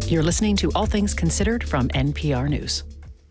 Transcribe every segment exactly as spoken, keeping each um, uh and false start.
You're listening to All Things Considered from N P R News.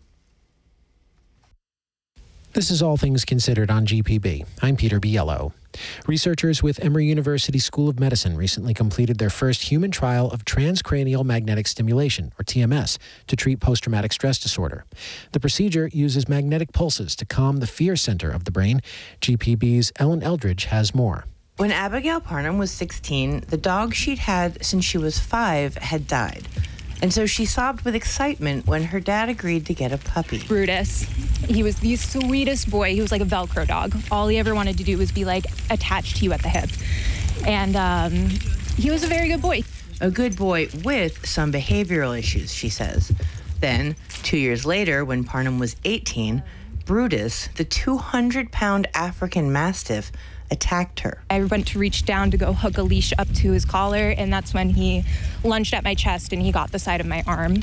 This is All Things Considered on G P B. I'm Peter Biello. Researchers with Emory University School of Medicine recently completed their first human trial of transcranial magnetic stimulation, or T M S, to treat post-traumatic stress disorder. The procedure uses magnetic pulses to calm the fear center of the brain. G P B's Ellen Eldridge has more. When Abigail Parnham was sixteen, the dog she'd had since she was five had died. And so she sobbed with excitement when her dad agreed to get a puppy. Brutus. He was the sweetest boy. He was like a Velcro dog. All he ever wanted to do was be like attached to you at the hip. And um, he was a very good boy. A good boy with some behavioral issues, she says. Then, two years later, when Parnham was eighteen, Brutus, the two hundred pound African Mastiff, attacked her. I went to reach down to go hook a leash up to his collar, and that's when he lunged at my chest and he got the side of my arm.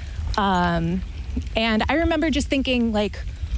Um, and I remember just thinking, like,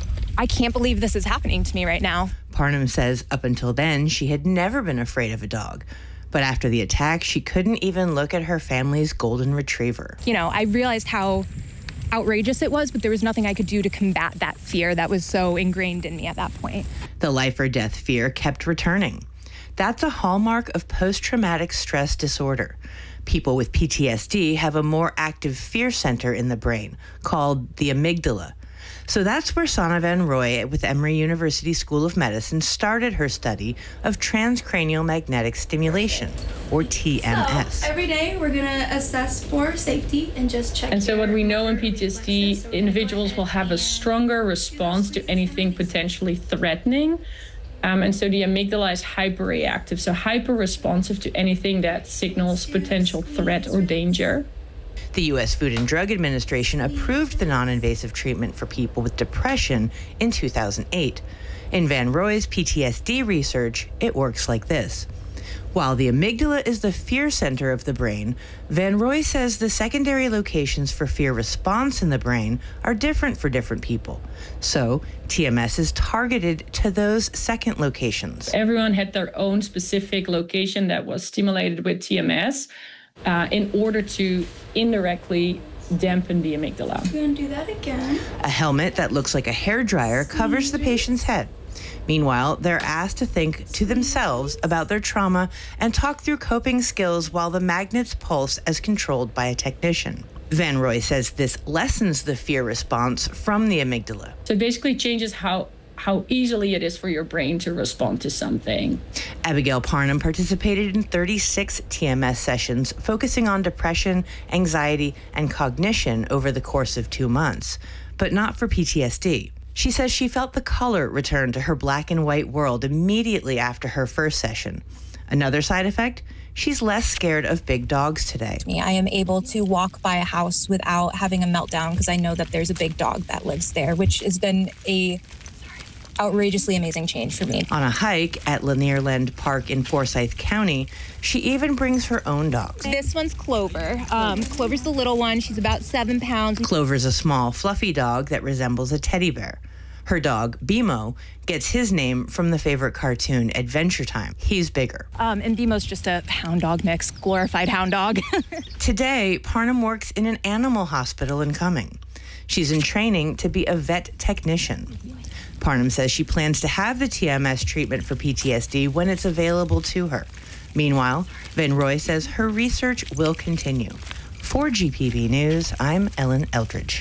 I can't believe this is happening to me right now. Parnham says up until then, she had never been afraid of a dog. But after the attack, she couldn't even look at her family's golden retriever. You know, I realized how outrageous it was, but there was nothing I could do to combat that fear that was so ingrained in me at that point. The life or death fear kept returning. That's a hallmark of post-traumatic stress disorder. People with P T S D have a more active fear center in the brain called the amygdala. So that's where Sana Van Roy with Emory University School of Medicine started her study of transcranial magnetic stimulation, or T M S. So every day we're going to assess for safety and just check. And so what we know in P T S D, individuals will have a stronger response to anything potentially threatening. Um, and so the amygdala is hyperreactive, so hyper-responsive to anything that signals potential threat or danger. The U S Food and Drug Administration approved the non-invasive treatment for people with depression in two thousand eight. In Van Roy's P T S D research, it works like this. While the amygdala is the fear center of the brain, Van Roy says the secondary locations for fear response in the brain are different for different people. So, T M S is targeted to those second locations. Everyone had their own specific location that was stimulated with T M S. Uh, in order to indirectly dampen the amygdala. We're going to do that again. A helmet that looks like a hairdryer covers the patient's head. Meanwhile, they're asked to think to themselves about their trauma and talk through coping skills while the magnets pulse as controlled by a technician. Van Roy says this lessens the fear response from the amygdala. So it basically changes how how easily it is for your brain to respond to something. Abigail Parnham participated in thirty-six T M S sessions focusing on depression, anxiety, and cognition over the course of two months, but not for P T S D. She says she felt the color return to her black and white world immediately after her first session. Another side effect? She's less scared of big dogs today. I am able to walk by a house without having a meltdown because I know that there's a big dog that lives there, which has been a outrageously amazing change for me. On a hike at Lanierland Park in Forsyth County, she even brings her own dogs. This one's Clover. Um, Clover's the little one. She's about seven pounds. Clover's a small, fluffy dog that resembles a teddy bear. Her dog, Bimo, gets his name from the favorite cartoon, Adventure Time. He's bigger. Um, and Bimo's just a hound dog mix, glorified hound dog. Today, Parnham works in an animal hospital in Cumming. She's in training to be a vet technician. Parnham says she plans to have the T M S treatment for P T S D when it's available to her. Meanwhile, Van Roy says her research will continue. For G P B News, I'm Ellen Eldridge.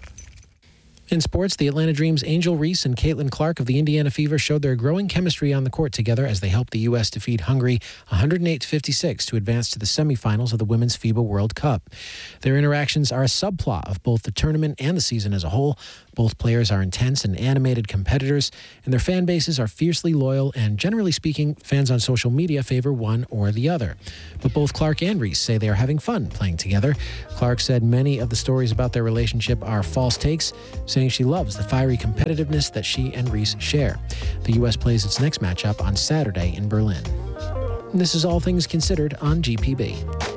In sports, the Atlanta Dreams' Angel Reese and Caitlin Clark of the Indiana Fever showed their growing chemistry on the court together as they helped the U S defeat Hungary one hundred eight to fifty-six to advance to the semifinals of the Women's FIBA World Cup. Their interactions are a subplot of both the tournament and the season as a whole. Both players are intense and animated competitors, and their fan bases are fiercely loyal, and generally speaking, fans on social media favor one or the other. But both Clark and Reese say they are having fun playing together. Clark said many of the stories about their relationship are false takes, saying she loves the fiery competitiveness that she and Reese share. The U S plays its next matchup on Saturday in Berlin. This is All Things Considered on G P B.